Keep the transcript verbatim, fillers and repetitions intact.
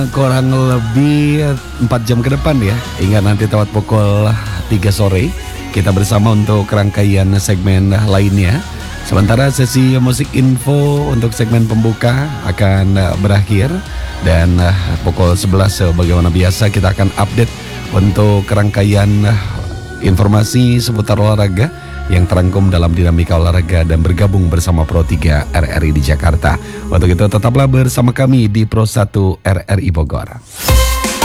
Kurang lebih empat jam ke depan ya, hingga nanti tepat pukul tiga sore kita bersama untuk rangkaian segmen lainnya. Sementara sesi musik info untuk segmen pembuka akan berakhir. Dan pukul sebelas bagaimana biasa kita akan update untuk rangkaian informasi seputar olahraga yang terangkum dalam dinamika olahraga dan bergabung bersama Pro tiga R R I di Jakarta. Untuk itu tetaplah bersama kami di Pro satu R R I Bogor.